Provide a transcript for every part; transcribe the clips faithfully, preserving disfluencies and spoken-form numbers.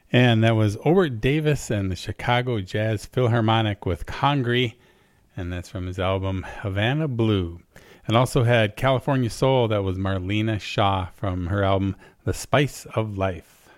And that was Obert Davis and the Chicago Jazz Philharmonic with Congree, and that's from his album Havana Blue. And also had California Soul, that was Marlena Shaw from her album The Spice of Life.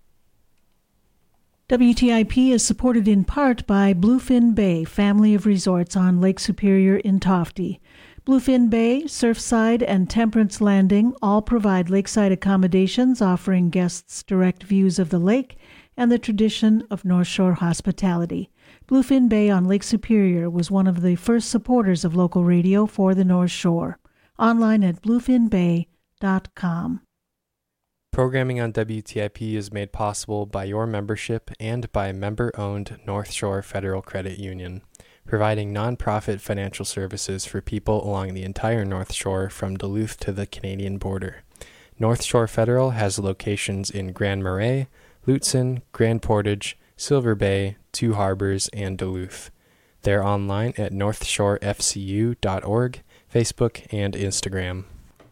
W T I P is supported in part by Bluefin Bay, family of resorts on Lake Superior in Tofte. Bluefin Bay, Surfside, and Temperance Landing all provide lakeside accommodations offering guests direct views of the lake and the tradition of North Shore hospitality. Bluefin Bay on Lake Superior was one of the first supporters of local radio for the North Shore. Online at bluefin bay dot com. Programming on W T I P is made possible by your membership and by member-owned North Shore Federal Credit Union, providing nonprofit financial services for people along the entire North Shore from Duluth to the Canadian border. North Shore Federal has locations in Grand Marais, Lutsen, Grand Portage, Silver Bay, Two Harbors, and Duluth. They're online at north shore f c u dot org, Facebook, and Instagram.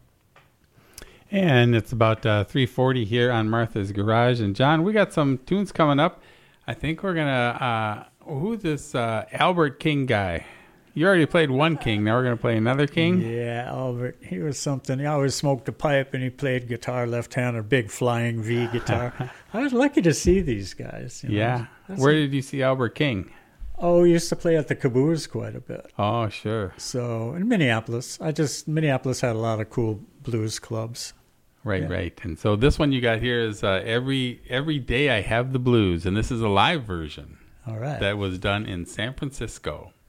And it's about uh, three forty here on Martha's Garage. And John, we got some tunes coming up. I think we're going to, uh, who's this uh, Albert King guy? You already played one King. Now we're going to play another King? Yeah, Albert. He was something. He always smoked a pipe and he played guitar left-handed, big flying V guitar. I was lucky to see these guys. You know? Yeah. That's Where a, did you see Albert King? Oh, he used to play at the Caboose quite a bit. Oh, sure. So, in Minneapolis. I just, Minneapolis had a lot of cool blues clubs. Right, yeah. right. And so this one you got here is uh, every every day I have the blues, and this is a live version. All right. That was done in San Francisco.